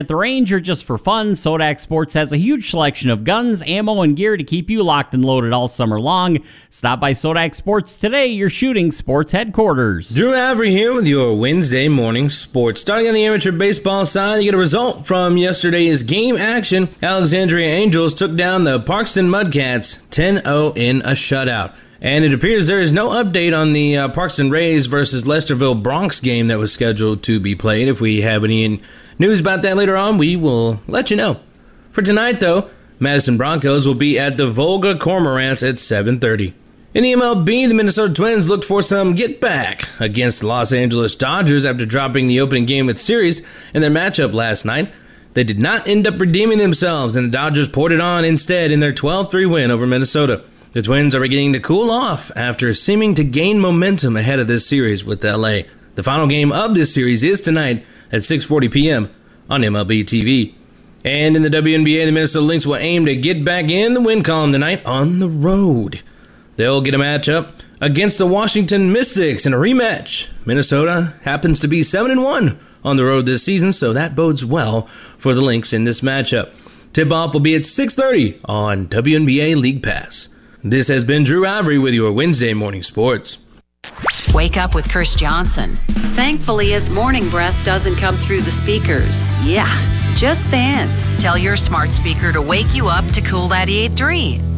At the range or just for fun, Sodak Sports has a huge selection of guns, ammo, and gear to keep you locked and loaded all summer long. Stop by Sodak Sports today, your shooting sports headquarters. Drew Avery here with your Wednesday morning sports. Starting on the amateur baseball side, you get a result from yesterday's game action. Alexandria Angels took down the Parkston Mudcats 10-0 in a shutout. And it appears there is no update on the Parkston Rays versus Lesterville Bronx game that was scheduled to be played. If we have any news about that later on, we will let you know. For tonight, though, Madison Broncos will be at the Volga Cormorants at 7:30. In the MLB, the Minnesota Twins looked for some get-back against the Los Angeles Dodgers after dropping the opening game of the series in their matchup last night. They did not end up redeeming themselves, and the Dodgers poured it on instead in their 12-3 win over Minnesota. The Twins are beginning to cool off after seeming to gain momentum ahead of this series with LA. The final game of this series is tonight at 6:40 p.m. on MLB TV. And in the WNBA, the Minnesota Lynx will aim to get back in the win column tonight on the road. They'll get a matchup against the Washington Mystics in a rematch. Minnesota happens to be 7-1 on the road this season, so that bodes well for the Lynx in this matchup. Tip-off will be at 6:30 on WNBA League Pass. This has been Drew Avery with your Wednesday morning sports. Wake up with Chris Johnson. Thankfully, his morning breath doesn't come through the speakers. Yeah, just dance. Tell your smart speaker to wake you up to Cool 98.3.